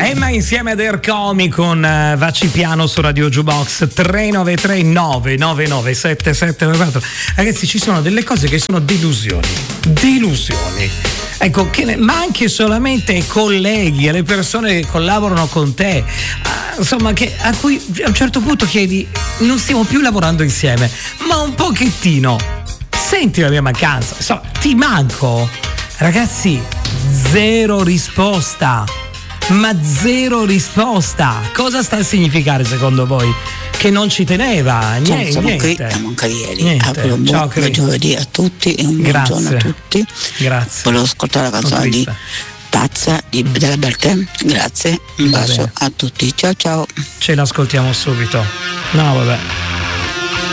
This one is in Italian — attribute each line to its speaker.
Speaker 1: Emma insieme ad Ercomi con Vacci Piano su Radio Jukebox 393 999 7794. Ragazzi, ci sono delle cose che sono delusioni. Ecco, ma anche solamente ai colleghi, alle persone che collaborano con te, insomma, a cui a un certo punto chiedi: non stiamo più lavorando insieme, ma un pochettino senti la mia mancanza, insomma, ti manco. Ragazzi, zero risposta. Ma zero risposta. Cosa sta a significare secondo voi? Che non ci teneva?
Speaker 2: Niente. Siamo
Speaker 1: niente.
Speaker 2: Qui, siamo Cavalieri.
Speaker 1: Niente.
Speaker 2: Un buon giovedì a tutti e un buon giorno a tutti.
Speaker 1: Grazie.
Speaker 2: Volevo ascoltare la canzone di Pazza della Bertè. Grazie. Un bacio a tutti. Ciao ciao.
Speaker 1: Ce l'ascoltiamo subito. No, vabbè.